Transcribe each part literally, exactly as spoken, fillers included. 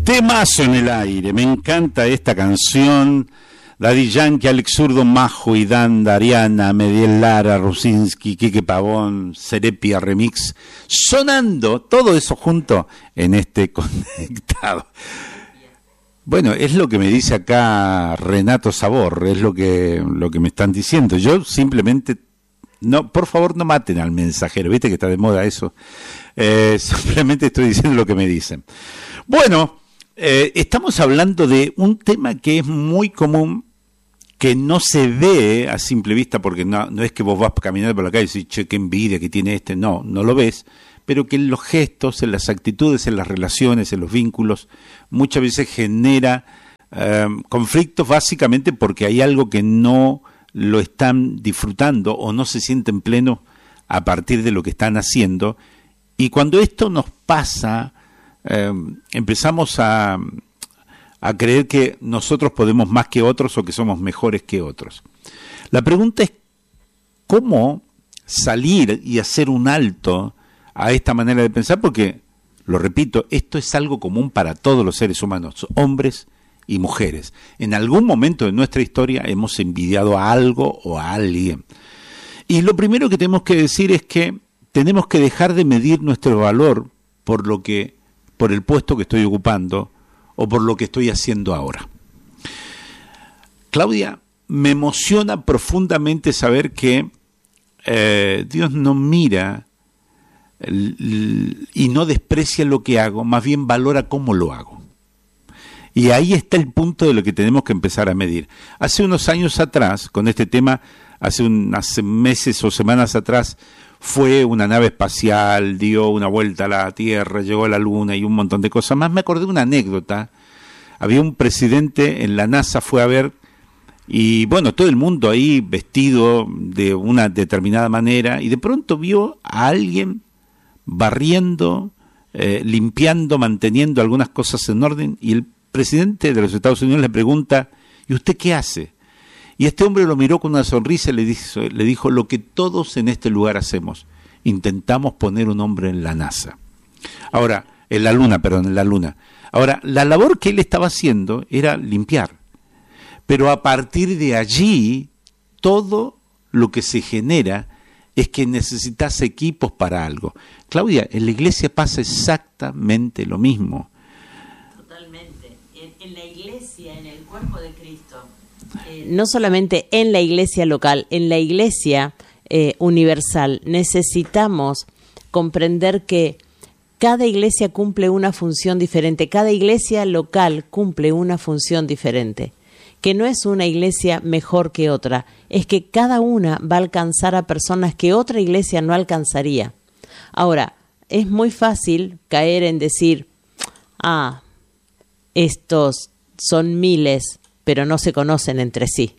Temazo en el aire, me encanta esta canción. Daddy Yankee, Alex Zurdo, Majo, Idán, Ariana, Mediel Lara, Rusinski, Quique Pavón, Serepia Remix, sonando todo eso junto en este Conectado. Bueno, es lo que me dice acá Renato Sabor, es lo que, lo que me están diciendo. Yo simplemente, no, por favor no maten al mensajero, viste que está de moda eso. Eh, simplemente estoy diciendo lo que me dicen. Bueno, eh, estamos hablando de un tema que es muy común, que no se ve a simple vista, porque no, no es que vos vas caminando por la calle y decís, che, qué envidia que tiene este, no, no lo ves, pero que en los gestos, en las actitudes, en las relaciones, en los vínculos, muchas veces genera eh, conflictos básicamente porque hay algo que no lo están disfrutando o no se sienten pleno a partir de lo que están haciendo, y cuando esto nos pasa, eh, empezamos a... a creer que nosotros podemos más que otros o que somos mejores que otros. La pregunta es cómo salir y hacer un alto a esta manera de pensar, porque, lo repito, esto es algo común para todos los seres humanos, hombres y mujeres. En algún momento de nuestra historia hemos envidiado a algo o a alguien. Y lo primero que tenemos que decir es que tenemos que dejar de medir nuestro valor por lo que, por el puesto que estoy ocupando, o por lo que estoy haciendo ahora. Claudia, me emociona profundamente saber que eh, Dios no mira el, el, y no desprecia lo que hago, más bien valora cómo lo hago. Y ahí está el punto de lo que tenemos que empezar a medir. Hace unos años atrás, con este tema, hace unos meses o semanas atrás, fue una nave espacial, dio una vuelta a la Tierra, llegó a la Luna y un montón de cosas más. Me acordé de una anécdota. Había un presidente en la NASA, fue a ver, y bueno, todo el mundo ahí vestido de una determinada manera, y de pronto vio a alguien barriendo, eh, limpiando, manteniendo algunas cosas en orden, y el presidente de los Estados Unidos le pregunta, ¿y usted qué hace? Y este hombre lo miró con una sonrisa y le dijo, le dijo lo que todos en este lugar hacemos, intentamos poner un hombre en la NASA. Ahora, en la Luna, perdón, en la Luna. Ahora, la labor que él estaba haciendo era limpiar, pero a partir de allí, todo lo que se genera es que necesitas equipos para algo. Claudia, en la iglesia pasa exactamente lo mismo. Totalmente. En, en la iglesia, en el cuerpo de Cristo, Eh, no solamente en la iglesia local, en la iglesia eh, universal, necesitamos comprender que cada iglesia cumple una función diferente, cada iglesia local cumple una función diferente, que no es una iglesia mejor que otra, es que cada una va a alcanzar a personas que otra iglesia no alcanzaría. Ahora, es muy fácil caer en decir, ah, estos son miles, pero no se conocen entre sí.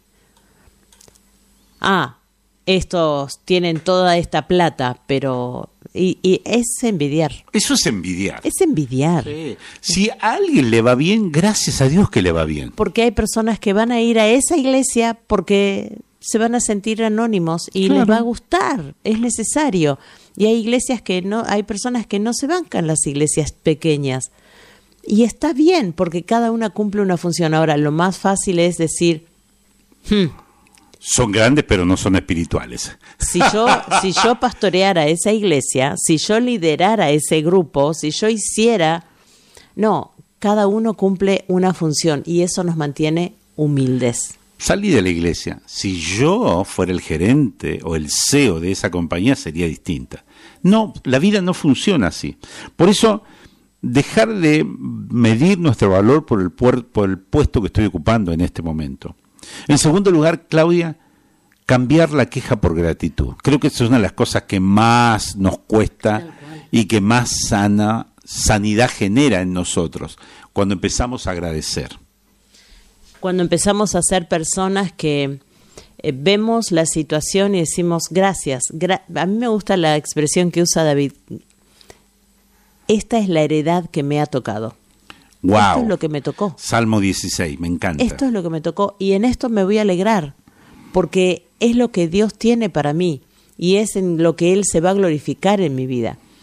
Ah, estos tienen toda esta plata, pero... Y, y es envidiar. Eso es envidiar. Es envidiar. Sí. Si a alguien le va bien, gracias a Dios que le va bien. Porque hay personas que van a ir a esa iglesia porque se van a sentir anónimos y claro, les va a gustar, es necesario. Y hay iglesias que no, hay personas que no se bancan las iglesias pequeñas. Y está bien, porque cada una cumple una función. Ahora, lo más fácil es decir... Hmm, son grandes, pero no son espirituales. Si yo, si yo pastoreara esa iglesia, si yo liderara ese grupo, si yo hiciera... No, cada uno cumple una función y eso nos mantiene humildes. Salí de la iglesia. Si yo fuera el gerente o el C E O de esa compañía, sería distinta. No, la vida no funciona así. Por eso... dejar de medir nuestro valor por el, puer- por el puesto que estoy ocupando en este momento. En segundo lugar, Claudia, cambiar la queja por gratitud. Creo que esa es una de las cosas que más nos cuesta y que más sana, sanidad genera en nosotros, cuando empezamos a agradecer. Cuando empezamos a ser personas que eh, vemos la situación y decimos gracias. Gra- a mí me gusta la expresión que usa David. Esta es la heredad que me ha tocado. Wow. Esto es lo que me tocó. Salmo dieciséis, me encanta. Esto es lo que me tocó y en esto me voy a alegrar, porque es lo que Dios tiene para mí y es en lo que Él se va a glorificar en mi vida.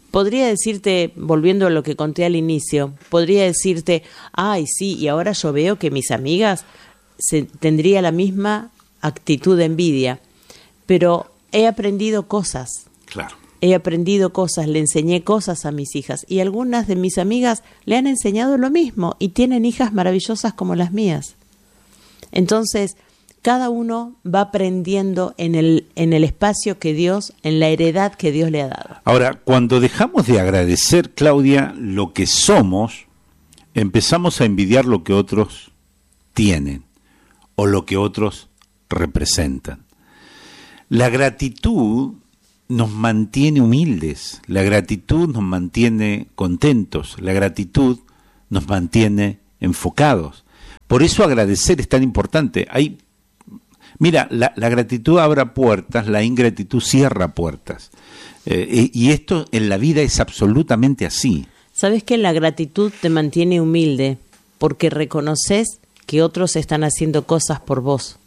podría decirte, volviendo a lo que conté al inicio, podría decirte, ay, sí, y ahora yo veo que mis amigas se, tendría la misma actitud de envidia, pero he aprendido cosas. Claro. He aprendido cosas, le enseñé cosas a mis hijas y algunas de mis amigas le han enseñado lo mismo y tienen hijas maravillosas como las mías. Entonces, cada uno va aprendiendo en el, en el espacio que Dios, en la heredad que Dios le ha dado. Ahora, cuando dejamos de agradecer, Claudia, lo que somos, empezamos a envidiar lo que otros tienen o lo que otros representan. La gratitud nos mantiene humildes, la gratitud nos mantiene contentos, la gratitud nos mantiene enfocados. Por eso agradecer es tan importante. Hay, mira, la, la gratitud abre puertas, la ingratitud cierra puertas. Eh, y esto en la vida es absolutamente así. ¿Sabes que la gratitud te mantiene humilde? Porque reconoces que otros están haciendo cosas por vos.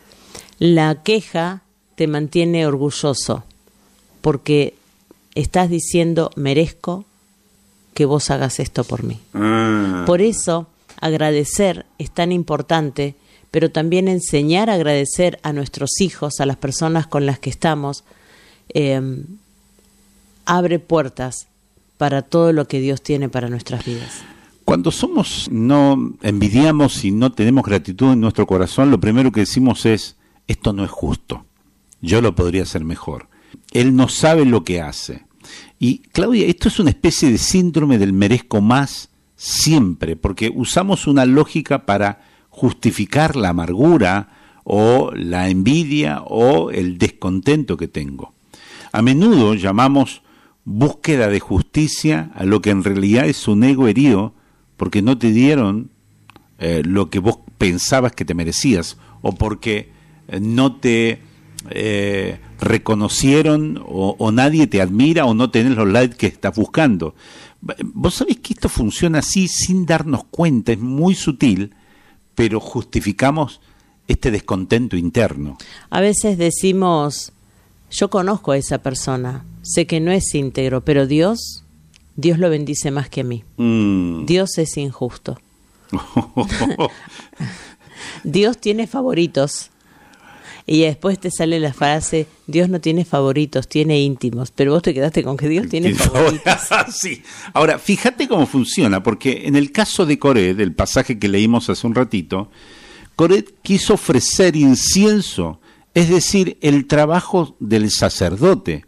La queja te mantiene orgulloso, porque estás diciendo, merezco que vos hagas esto por mí. Mm. Por eso, agradecer es tan importante, pero también enseñar a agradecer a nuestros hijos, a las personas con las que estamos, eh, abre puertas para todo lo que Dios tiene para nuestras vidas. Cuando somos, no envidiamos y no tenemos gratitud en nuestro corazón, lo primero que decimos es, esto no es justo, yo lo podría hacer mejor. Él no sabe lo que hace. Y Claudia, esto es una especie de síndrome del merezco más siempre, porque usamos una lógica para justificar la amargura o la envidia o el descontento que tengo. A menudo llamamos búsqueda de justicia a lo que en realidad es un ego herido porque no te dieron eh, lo que vos pensabas que te merecías o porque eh, no te eh, reconocieron o, o nadie te admira o no tenés los likes que estás buscando. Vos sabés que esto funciona así sin darnos cuenta, es muy sutil, pero justificamos este descontento interno. A veces decimos, yo conozco a esa persona, sé que no es íntegro, pero Dios, Dios lo bendice más que a mí. Mm. Dios es injusto. Dios tiene favoritos. Y después te sale la frase, Dios no tiene favoritos, tiene íntimos. Pero vos te quedaste con que Dios tiene favoritos. Sí. Ahora, fíjate cómo funciona, porque en el caso de Coré, del pasaje que leímos hace un ratito, Coré quiso ofrecer incienso, es decir, el trabajo del sacerdote.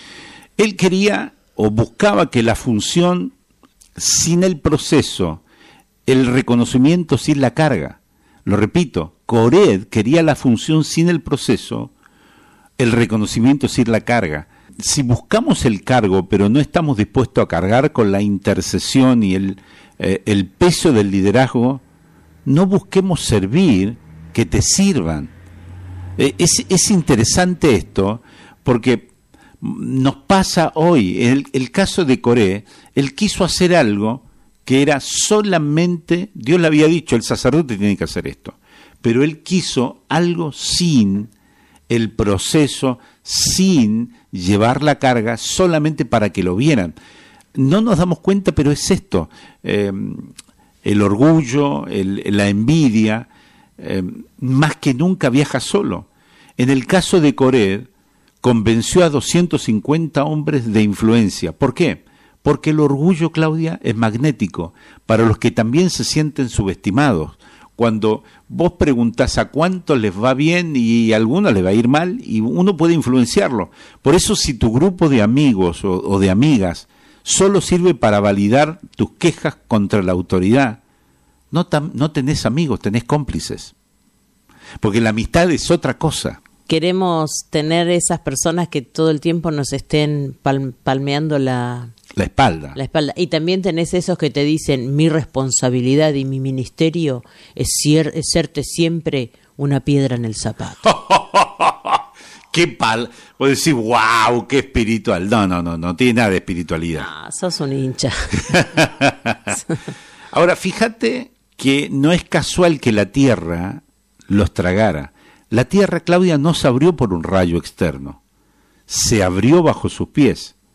Él quería o buscaba que la función sin el proceso, el reconocimiento sin la carga. Lo repito, Coré quería la función sin el proceso, el reconocimiento sin la carga. Si buscamos el cargo, pero no estamos dispuestos a cargar con la intercesión y el, eh, el peso del liderazgo, no busquemos servir, que te sirvan. Eh, es, es interesante esto, porque nos pasa hoy, el, el caso de Coré, él quiso hacer algo que era solamente, Dios le había dicho, el sacerdote tiene que hacer esto, pero él quiso algo sin el proceso, sin llevar la carga, solamente para que lo vieran. No nos damos cuenta, pero es esto, eh, el orgullo, el, la envidia, eh, más que nunca viaja solo. En el caso de Coré, convenció a doscientos cincuenta hombres de influencia. ¿Por qué? Porque el orgullo, Claudia, es magnético para los que también se sienten subestimados. Cuando vos preguntás a cuántos les va bien y a algunos les va a ir mal, y uno puede influenciarlo. Por eso, si tu grupo de amigos o, o de amigas solo sirve para validar tus quejas contra la autoridad, no, tam, no tenés amigos, tenés cómplices. Porque la amistad es otra cosa. Queremos tener esas personas que todo el tiempo nos estén pal- palmeando la... La espalda. La espalda. Y también tenés esos que te dicen, mi responsabilidad y mi ministerio es, cier- es serte siempre una piedra en el zapato. ¡Qué pal! Vos decís, wow, qué espiritual. No, no, no, no tiene nada de espiritualidad. Ah, sos un hincha. Ahora, fíjate que no es casual que la tierra los tragara. La tierra, Claudia, no se abrió por un rayo externo. Se abrió bajo sus pies.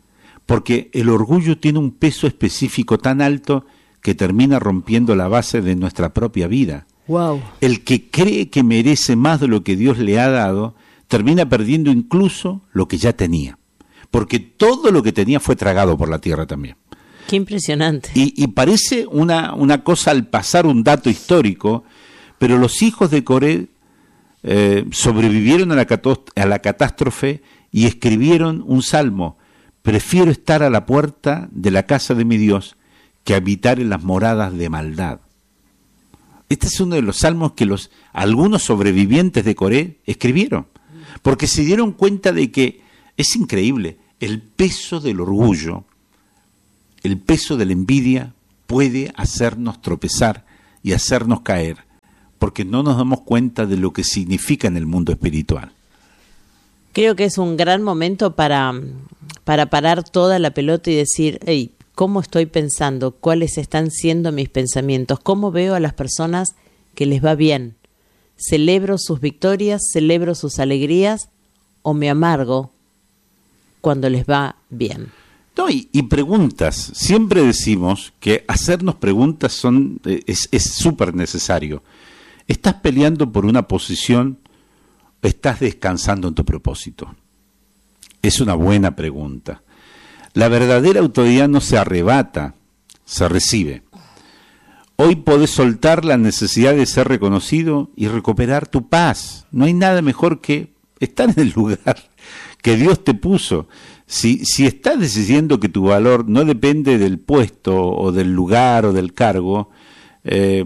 porque el orgullo tiene un peso específico tan alto que termina rompiendo la base de nuestra propia vida. Wow. El que cree que merece más de lo que Dios le ha dado, termina perdiendo incluso lo que ya tenía, porque todo lo que tenía fue tragado por la tierra también. Qué impresionante. Y, y parece una, una cosa al pasar un dato histórico, pero los hijos de Coré eh, sobrevivieron a la, cató- a la catástrofe y escribieron un salmo: prefiero estar a la puerta de la casa de mi Dios que habitar en las moradas de maldad. Este es uno de los salmos que los algunos sobrevivientes de Coré escribieron, porque se dieron cuenta de que es increíble, el peso del orgullo, el peso de la envidia puede hacernos tropezar y hacernos caer, porque no nos damos cuenta de lo que significa en el mundo espiritual. Creo que es un gran momento para, para parar toda la pelota y decir, hey, ¿cómo estoy pensando? ¿Cuáles están siendo mis pensamientos? ¿Cómo veo a las personas que les va bien? ¿Celebro sus victorias? ¿Celebro sus alegrías? ¿O me amargo cuando les va bien? No, y, y preguntas. Siempre decimos que hacernos preguntas son es súper necesario. ¿Estás peleando por una posición o estás descansando en tu propósito? Es una buena pregunta. La verdadera autoridad no se arrebata, se recibe. Hoy podés soltar la necesidad de ser reconocido y recuperar tu paz. No hay nada mejor que estar en el lugar que Dios te puso. Si, si estás decidiendo que tu valor no depende del puesto o del lugar o del cargo, eh,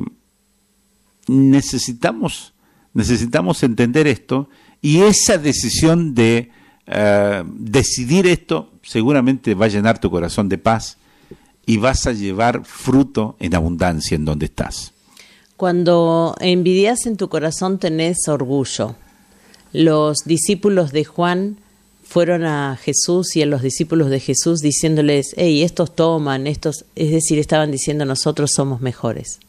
necesitamos, necesitamos entender esto, y esa decisión de uh, decidir esto seguramente va a llenar tu corazón de paz y vas a llevar fruto en abundancia en donde estás. Cuando envidias en tu corazón tenés orgullo. Los discípulos de Juan fueron a Jesús y a los discípulos de Jesús diciéndoles, hey, estos toman, estos, es decir, estaban diciendo nosotros somos mejores.